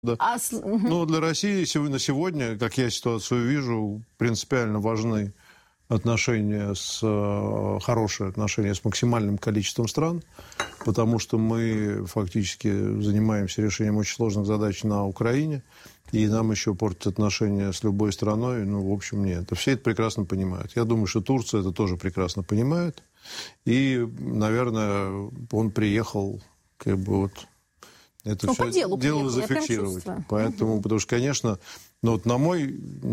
Да. Ну, для России на сегодня, как я ситуацию вижу, принципиально важны хорошие отношения с максимальным количеством стран, потому что мы фактически занимаемся решением очень сложных задач на Украине, и нам еще портить отношения с любой страной, в общем, нет. Все это прекрасно понимают. Я думаю, что Турция это тоже прекрасно понимает, и, наверное, он приехал, это все дело зафиксировать. Поэтому, потому что, конечно, на мой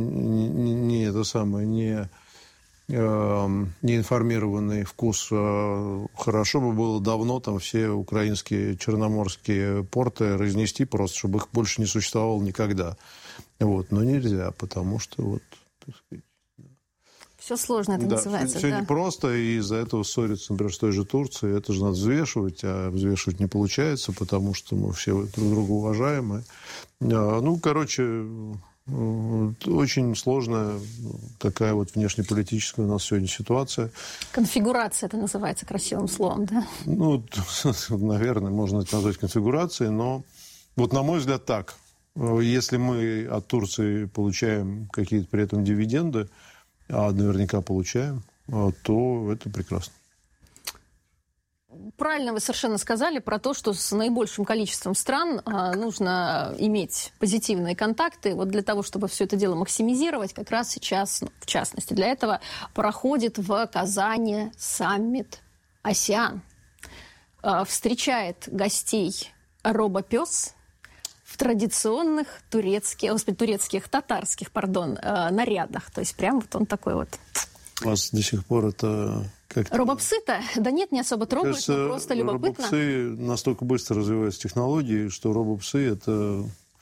неинформированный вкус, хорошо бы было давно там все украинские черноморские порты разнести просто, чтобы их больше не существовало никогда. Но нельзя, потому что так сказать, все сложно это называется. Все непросто, и из-за этого ссориться, например, с той же Турцией. Это же надо взвешивать, а взвешивать не получается, потому что мы все друг друга уважаем. Очень сложная такая внешнеполитическая у нас сегодня ситуация. Конфигурация это называется красивым словом, да? Наверное, можно это назвать конфигурацией, но на мой взгляд так. Если мы от Турции получаем какие-то при этом дивиденды, а наверняка получаем, то это прекрасно. Правильно вы совершенно сказали про то, что с наибольшим количеством стран нужно иметь позитивные контакты. Для того, чтобы все это дело максимизировать, как раз сейчас, в частности, для этого проходит в Казани саммит АСЕАН. Встречает гостей робопес в традиционных татарских нарядах. То есть прям он такой У вас до сих пор это как-то... Робопсы-то? Да нет, не особо трогают, кажется, просто любопытно. Робопсы настолько быстро развиваются технологии, что робопсы это,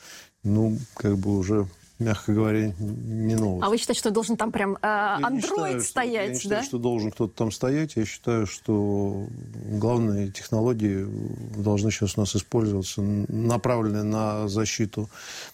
уже, мягко говоря, не новость. А вы считаете, что должен там прям андроид стоять, Я не считаю, что должен кто-то там стоять. Я считаю, что главные технологии должны сейчас у нас использоваться, направленные на защиту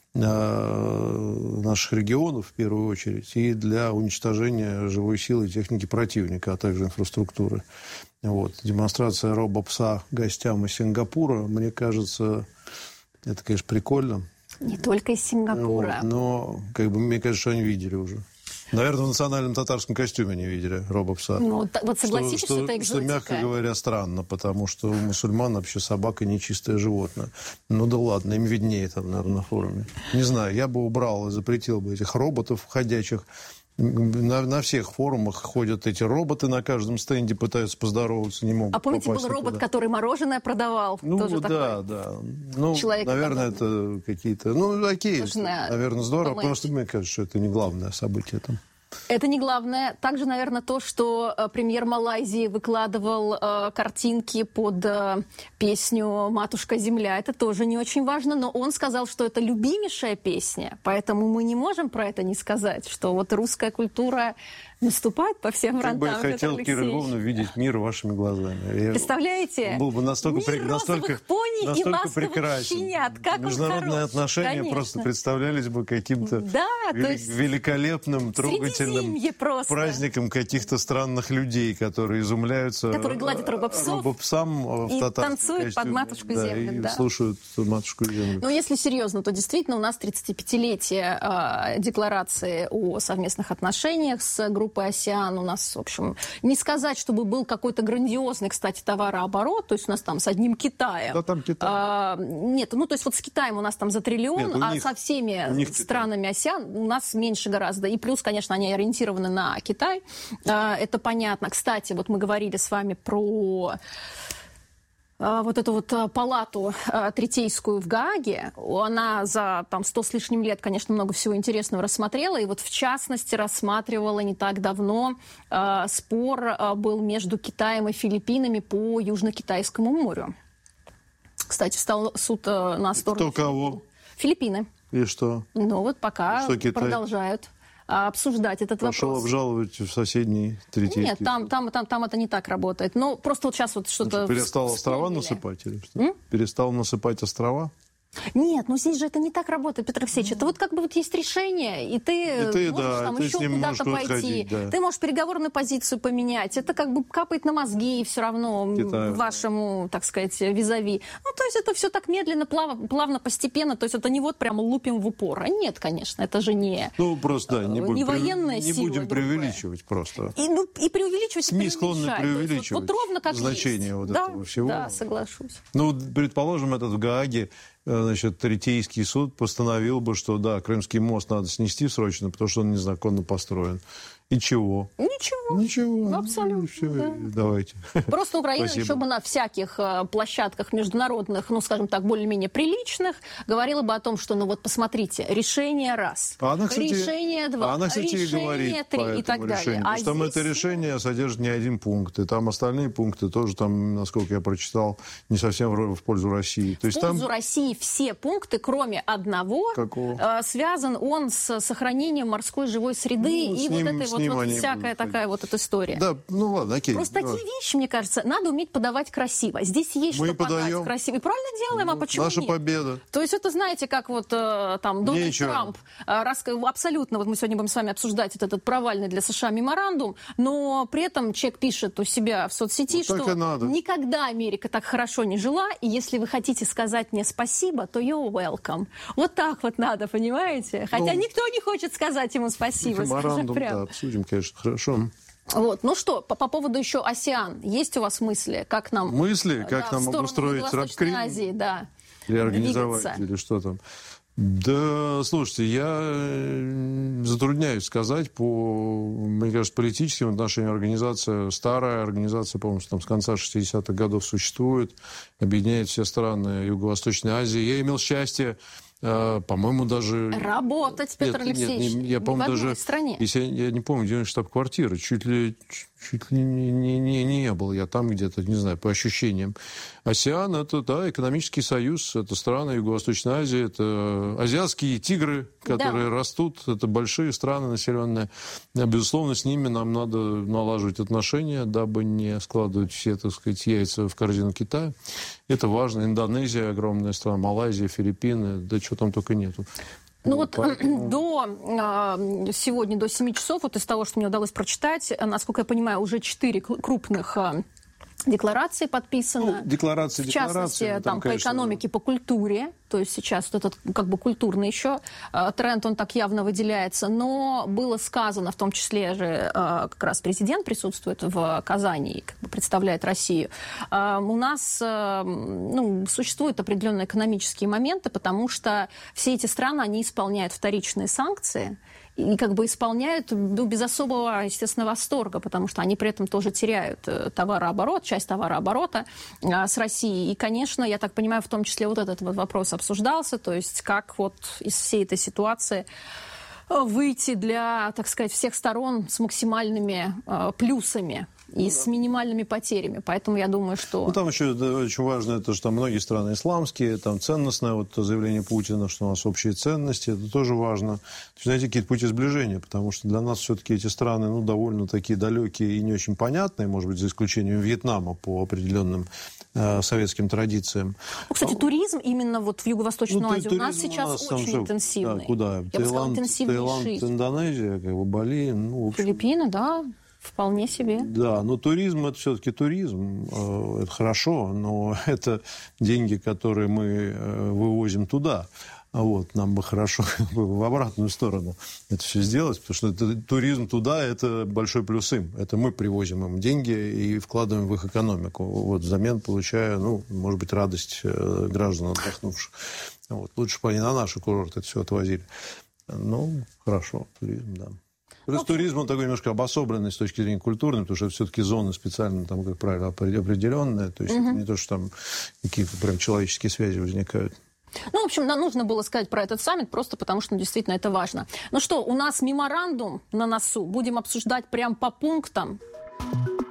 наших регионов, в первую очередь, и для уничтожения живой силы и техники противника, а также инфраструктуры. Демонстрация робопса гостям из Сингапура, мне кажется, это, конечно, прикольно. Не только из Сингапура. Но, мне кажется, что они видели уже. Наверное, в национальном татарском костюме не видели робопса. Согласитесь, что это экзотика. Что, мягко говоря, странно, потому что у мусульман вообще собака нечистое животное. Да ладно, им виднее там, наверное, на форуме. Не знаю, я бы убрал и запретил бы этих роботов ходячих. На всех форумах ходят эти роботы, на каждом стенде пытаются поздороваться, не могут. А помните, был робот, который мороженое продавал? Тоже да. Наверное, это какие-то... окей, наверное, здорово, потому что мне кажется, что это не главное событие там. Это не главное. Также, наверное, то, что премьер Малайзии выкладывал картинки под песню «Матушка Земля». Это тоже не очень важно, но он сказал, что это любимейшая песня, поэтому мы не можем про это не сказать, что русская культура наступает по всем фронтам. Я бы хотел, Кира Львовна, видеть мир вашими глазами. Представляете? Был бы настолько пони и ласковых щенят. Как международные отношения конечно. Просто представлялись бы каким-то великолепным, трогательным праздником каких-то странных людей, которые изумляются. Которые гладят робопсам и танцуют под «Матушку Землю». И слушают «Матушку Землю». Но если серьезно, то действительно у нас 35-летие декларации о совместных отношениях с группой АСЕАН. У нас, в общем, не сказать, чтобы был какой-то грандиозный, кстати, товарооборот, то есть у нас там с одним Китаем. Да, там Китай. Нет, то есть с Китаем у нас там за триллион, а со всеми странами АСЕАН у нас меньше гораздо. И плюс, конечно, они ориентированы на Китай. Это понятно. Кстати, мы говорили с вами про эту палату третейскую в Гааге. Она за 100 с лишним лет, конечно, много всего интересного рассмотрела. И в частности рассматривала не так давно спор был между Китаем и Филиппинами по Южно-Китайскому морю. Кстати, встал суд на сторону... Кто кого? Филиппины. И что? Пока продолжают обсуждать этот вопрос. Пошел обжаловать в соседний третейский. Нет, там это не так работает. Просто сейчас что-то... Перестал острова насыпать или что? Перестал насыпать острова? Нет, ну здесь же это не так работает, Петр Алексеевич. Это вот как бы вот есть решение, и ты можешь да, там ты еще куда-то пойти. Ходить, да. Ты можешь переговорную позицию поменять. Это как бы капает на мозги все равно вашему, так сказать, визави. Ну, то есть это все так медленно, плавно, постепенно. То есть это не вот прям лупим в упор. А нет, конечно, это же не, просто, да, не военная сила. Не будем преувеличивать просто. И преувеличивать, СМИ склонны преувеличивать вот ровно как значение есть. вот этого всего. Да, соглашусь. Ну, предположим, этот в Гааге, значит, Третейский суд постановил бы, что, да, Крымский мост надо снести срочно, потому что он незаконно построен. И чего? Ничего. Абсолютно. Все, да. давайте. Просто Украина Спасибо. еще бы на всяких площадках международных, ну, скажем так, более-менее приличных, говорила бы о том, что, ну вот посмотрите, решение раз, решение два, она, кстати, решение три и так далее. Потому что там это решение содержит не один пункт, и там остальные пункты тоже, там, насколько я прочитал, не совсем в пользу России. То есть в пользу России все пункты, кроме одного, связан он с сохранением морской живой среды и вот этой вот всякая такая вот эта история. Да, ну ладно, окей. Просто такие вещи, мне кажется, надо уметь подавать красиво. Здесь есть что подать красиво. И правильно делаем, а почему наша нет? победа. То есть это, знаете, как вот там Дональд Трамп, абсолютно, вот мы сегодня будем с вами обсуждать этот провальный для США меморандум, но при этом человек пишет у себя в соцсети, вот что никогда Америка так хорошо не жила, и если вы хотите сказать мне спасибо, то you're welcome. Вот так вот надо, понимаете? Хотя никто не хочет сказать ему спасибо. Меморандум, да, обсудим, конечно, хорошо. Вот. Ну что, по поводу еще АСЕАН. Есть у вас мысли, как нам... Как нам обустроить Юго-Восточной Азии, да, или организовать, или что там? Да, слушайте, я затрудняюсь сказать мне кажется, политическим отношениям. Организация, старая организация, по-моему, там с конца 60-х годов существует, объединяет все страны Юго-Восточной Азии. Я имел счастье, по-моему, даже... Работать, Петр Алексеевич, я помню, в одной даже, стране. Если я не помню, где штаб-квартира, чуть ли не был я там где-то, не знаю, по ощущениям. АСЕАН – это, да, экономический союз, это страны Юго-Восточной Азии, это азиатские тигры, которые растут, это большие страны населенные. Безусловно, с ними нам надо налаживать отношения, дабы не складывать все, так сказать, яйца в корзину Китая. Это важно. Индонезия – огромная страна, Малайзия, Филиппины, да чего там только нету. Ну вот сегодня до 7 часов, вот из того, что мне удалось прочитать, насколько я понимаю, уже 4 крупных декларации подписано. Декларации, в частности, там, конечно, по экономике, по культуре. То есть сейчас вот этот как бы культурный еще тренд, он так явно выделяется. Но было сказано, в том числе же как раз президент присутствует в Казани и как бы представляет Россию. У нас существуют определенные экономические моменты, потому что все эти страны, они исполняют вторичные санкции. И как бы исполняют без особого, естественно, восторга, потому что они при этом тоже теряют товарооборот, часть товарооборота с Россией. И, конечно, я так понимаю, в том числе вот этот вот вопрос обсуждался, то есть как вот из всей этой ситуации выйти для, так сказать, всех сторон с максимальными плюсами и с минимальными потерями. Поэтому я думаю, что... там еще очень важно, это что там многие страны исламские, там ценностное вот заявление Путина, что у нас общие ценности, это тоже важно. То есть, знаете, какие-то пути сближения, потому что для нас все-таки эти страны, довольно такие далекие и не очень понятные, может быть, за исключением Вьетнама по определенным советским традициям. Кстати, туризм именно вот в Юго-Восточную Азию у нас сейчас очень интенсивный. Да, куда? Таиланд, Индонезия, Бали. Филиппины, да. Вполне себе. Да, но туризм – это все-таки туризм. Это хорошо, но это деньги, которые мы вывозим туда. Нам бы хорошо в обратную сторону это все сделать, потому что туризм туда – это большой плюс им. Это мы привозим им деньги и вкладываем в их экономику. Взамен получая, может быть, радость граждан отдохнувших. Лучше бы они на наши курорты это все отвозили. Хорошо, туризм, да. Плюс туризм, он такой немножко обособленный с точки зрения культурной, потому что это все-таки зоны специально, там, как правило, определенные. То есть это не то, что там какие-то прям человеческие связи возникают. В общем, нам нужно было сказать про этот саммит, просто потому что действительно это важно. Ну что, у нас меморандум на носу. Будем обсуждать прям по пунктам.